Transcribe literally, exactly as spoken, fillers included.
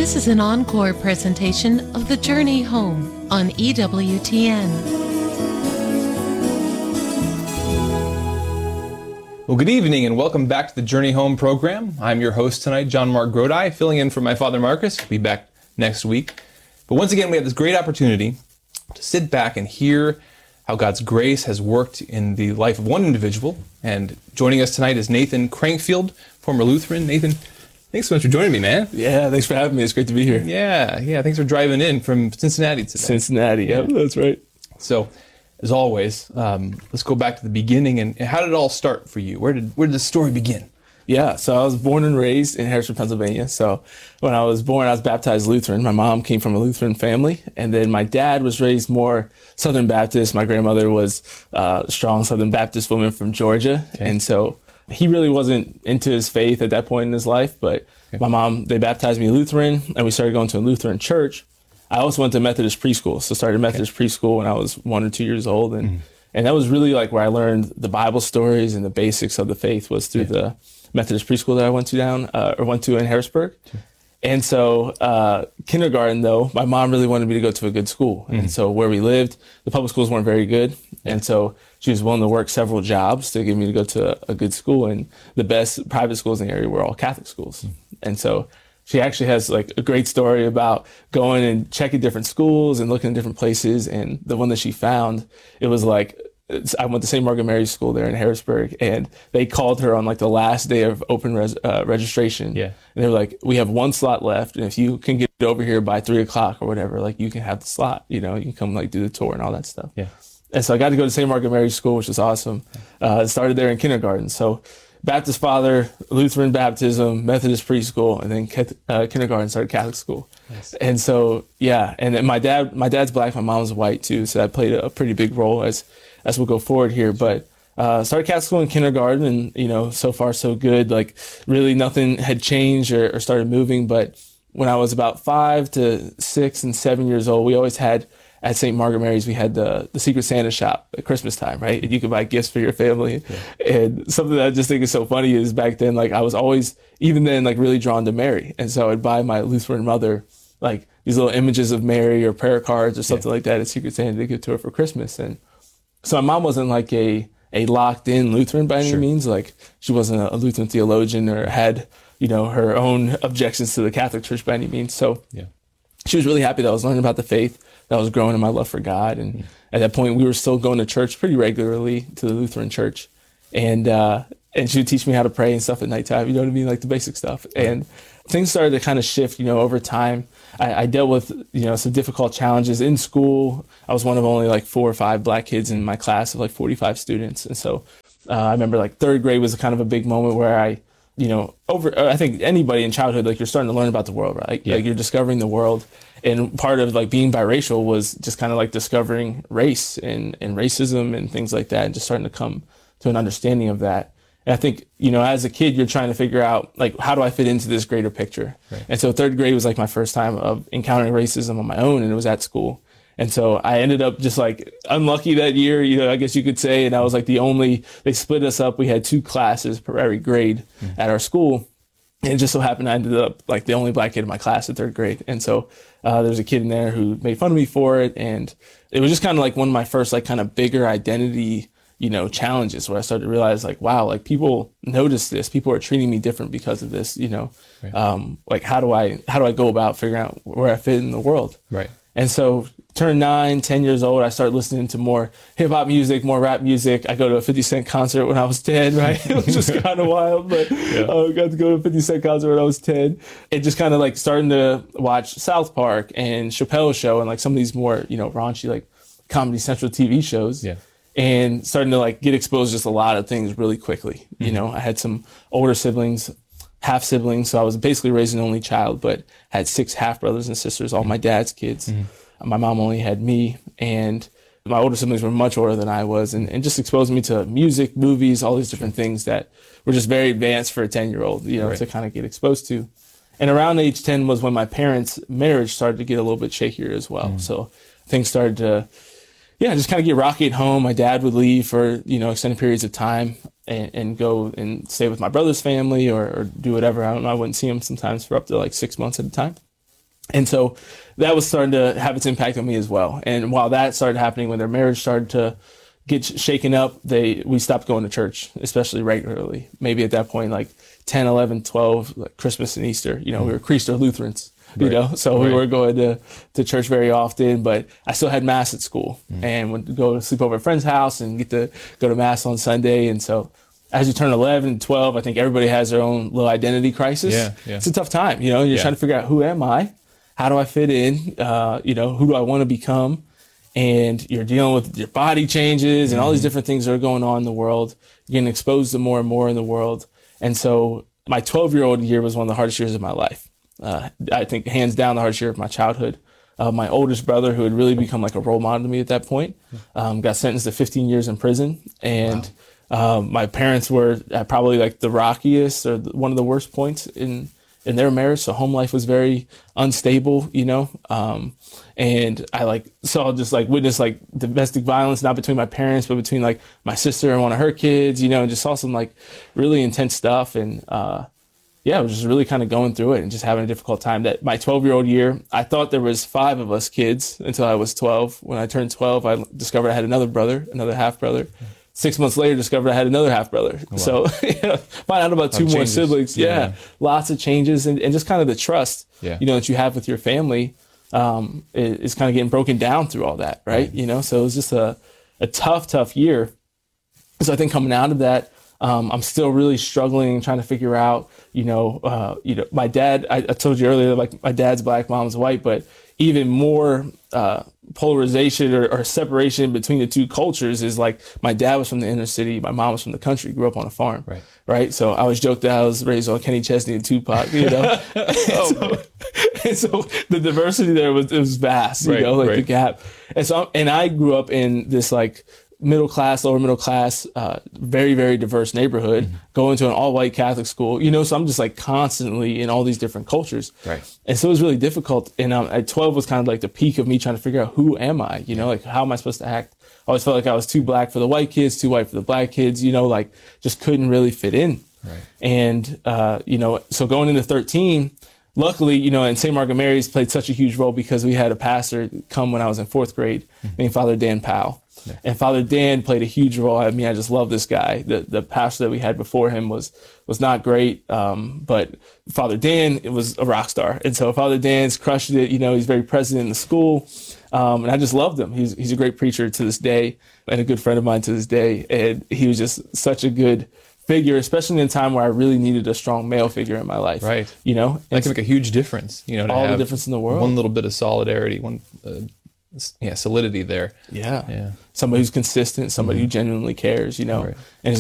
This is an encore presentation of The Journey Home on E W T N. Well, good evening and welcome back to the Journey Home program. I'm your host tonight, John Mark Grodi, filling in for my father Marcus. We'll be back next week. But once again, we have this great opportunity to sit back and hear how God's grace has worked in the life of one individual. And joining us tonight is Nathan Crankfield, former Lutheran. Nathan, thanks so much for joining me, man. Yeah, thanks for having me. It's great to be here. Yeah, yeah. Thanks for driving in from Cincinnati today. Cincinnati, yeah, that's right. So, as always, um, let's go back to the beginning. And how did it all start for you? Where did where did the story begin? Yeah, so I was born and raised in Harrisburg, Pennsylvania. So when I was born, I was baptized Lutheran. My mom came from a Lutheran family, and then my dad was raised more Southern Baptist. My grandmother was uh, a strong Southern Baptist woman from Georgia, okay. And so he really wasn't into his faith at that point in his life. But okay. My mom, they baptized me Lutheran, and we started going to a Lutheran church. I also went to Methodist preschool, so started Methodist okay. preschool when I was one or two years old, and mm. and that was really like where I learned the Bible stories and the basics of the faith was through yeah. the Methodist preschool that I went to down uh, or went to in Harrisburg. Sure. And so uh, kindergarten, though, my mom really wanted me to go to a good school. Mm. And so where we lived, the public schools weren't very good. Yeah. And so she was willing to work several jobs to get me to go to a, a good school. And the best private schools in the area were all Catholic schools. Mm. And so she actually has like a great story about going and checking different schools and looking at different places. And the one that she found, it was like, I went to Saint Margaret Mary's School there in Harrisburg, and they called her on like the last day of open res, uh, registration. Yeah. And they were like, we have one slot left, and if you can get over here by three o'clock or whatever, like you can have the slot, you know, you can come like do the tour and all that stuff. Yeah. And so I got to go to Saint Margaret Mary's School, which was awesome. Uh, started there in kindergarten. So Baptist father, Lutheran baptism, Methodist preschool, and then uh, kindergarten started Catholic school. Nice. And so, yeah, and then my dad, my dad's black, my mom's white too, so that played a pretty big role as as we'll go forward here. But uh, started Catholic school in kindergarten, and you know, so far so good. Like really, nothing had changed or, or started moving. But when I was about five to six and seven years old, we always had at Saint Margaret Mary's, we had the the Secret Santa shop at Christmas time, right? And you could buy gifts for your family. Yeah. And something that I just think is so funny is back then, like I was always, even then, like really drawn to Mary. And so I'd buy my Lutheran mother like these little images of Mary or prayer cards or something yeah. like that at Secret Santa to give to her for Christmas. And so my mom wasn't like a a locked in Lutheran by any sure. means. Like she wasn't a Lutheran theologian or had, you know, her own objections to the Catholic Church by any means. So yeah. she was really happy that I was learning about the faith, that I was growing in my love for God. And mm. at that point, we were still going to church pretty regularly, to the Lutheran church. And uh, and she would teach me how to pray and stuff at nighttime, you know what I mean? Like the basic stuff. Right. And things started to kind of shift, you know, over time. I, I dealt with, you know, some difficult challenges in school. I was one of only like four or five black kids in my class of like forty-five students. And so uh, I remember like third grade was kind of a big moment where I, you know, over, I think anybody in childhood, like you're starting to learn about the world, right? Yeah. Like you're discovering the world. And part of like being biracial was just kind of like discovering race and, and racism and things like that, and just starting to come to an understanding of that. And I think, you know, as a kid, you're trying to figure out, like, how do I fit into this greater picture? Right. And so third grade was like my first time of encountering racism on my own, and it was at school. And so I ended up just like unlucky that year, you know, I guess you could say. And I was like the only, they split us up. We had two classes per every grade mm-hmm. at our school. And it just so happened I ended up like the only black kid in my class in third grade. And so uh, there was a kid in there who made fun of me for it. And it was just kind of like one of my first like kind of bigger identity, you know, challenges where I started to realize like, wow, like people notice this, people are treating me different because of this, you know, right. um, like how do I, how do I go about figuring out where I fit in the world? Right. And so turned nine, ten years old, I started listening to more hip hop music, more rap music. I go to a fifty Cent concert when I was ten, right? It was just kind of wild, but I yeah. uh, got to go to a fifty Cent concert when I was ten. And just kind of like starting to watch South Park and Chappelle's Show and like some of these more, you know, raunchy, like Comedy Central T V shows. Yeah. And starting to like get exposed to just a lot of things really quickly. Mm-hmm. You know, I had some older siblings, half siblings. So I was basically raised an only child, but had six half brothers and sisters, all my dad's kids. Mm-hmm. My mom only had me, and my older siblings were much older than I was, and, and just exposed me to music, movies, all these different things that were just very advanced for a ten year old, you know, right. to kind of get exposed to. And around age ten was when my parents' marriage started to get a little bit shakier as well. Mm-hmm. So things started to, yeah, just kind of get rocky at home. My dad would leave for, you know, extended periods of time and, and go and stay with my brother's family or, or do whatever. I don't know. I wouldn't see him sometimes for up to like six months at a time. And so that was starting to have its impact on me as well. And while that started happening, when their marriage started to get sh- shaken up, they we stopped going to church, especially regularly. Maybe at that point, like ten, eleven, twelve, like Christmas and Easter, you know, we were Creaster Lutherans, you Right. know, so we Right. were going to, to church very often, but I still had mass at school Mm. and would go to sleep over at a friend's house and get to go to mass on Sunday. And so as you turn eleven and twelve, I think everybody has their own little identity crisis. Yeah, yeah. It's a tough time, you know, you're Yeah. trying to figure out, who am I? How do I fit in? Uh, you know, who do I want to become? And you're dealing with your body changes and all these different things that are going on in the world. You're getting exposed to more and more in the world. And so my twelve year old year was one of the hardest years of my life. Uh, I think hands down the hardest year of my childhood. Uh, my oldest brother, who had really become like a role model to me at that point, um, got sentenced to fifteen years in prison. And um, my parents were at probably like the rockiest or the, one of the worst points in in their marriage. So home life was very unstable, you know. Um, and I like saw just like witness like domestic violence, not between my parents, but between like my sister and one of her kids, you know, and just saw some like really intense stuff. And uh, yeah, I was just really kind of going through it and just having a difficult time. That my twelve year old year, I thought there was five of us kids until I was twelve. When I turned twelve, I discovered I had another brother, another half brother. Six months later, discovered I had another half brother. wow. So you know, find out about two more changes. siblings. Yeah. Yeah. Lots of changes and, and just kind of the trust, Yeah. you know, that you have with your family um, is, is kind of getting broken down through all that, right? Right. You know, so it was just a, a tough, tough year. So I think coming out of that, um, I'm still really struggling, trying to figure out, you know, uh, you know, my dad, I, I told you earlier, like my dad's black, mom's white, but even more uh, polarization or, or separation between the two cultures is like my dad was from the inner city, my mom was from the country, grew up on a farm. Right. Right. So I always joked that I was raised on Kenny Chesney and Tupac, you know. and, so, and so the diversity there was, it was vast, you Right, know, like right. the gap. And so, and I grew up in this like middle class, lower middle class, uh, very, very diverse neighborhood, Mm-hmm. going to an all white Catholic school, you know, so I'm just like constantly in all these different cultures. Right. And so it was really difficult. And um, at twelve was kind of like the peak of me trying to figure out, who am I? You know, like, how am I supposed to act? I always felt like I was too black for the white kids, too white for the black kids, you know, like just couldn't really fit in. Right. And, uh, you know, so going into thirteen, luckily, you know, and Saint Margaret Mary's played such a huge role because we had a pastor come when I was in fourth grade named Father Dan Powell. Yeah. And Father Dan played a huge role. I mean, I just love this guy. The the pastor that we had before him was was not great, um, but Father Dan was a rock star. And so Father Dan's crushed it. You know, he's very present in the school, um, and I just loved him. He's he's a great preacher to this day and a good friend of mine to this day. And he was just such a good figure, especially in a time where I really needed a strong male figure in my life. Right. You know, That can make a huge difference, you know, to all the have difference in the world. one little bit of solidarity, one, uh, s- yeah, solidity there. yeah. Yeah. Somebody who's consistent, somebody who genuinely cares, you know, Right. and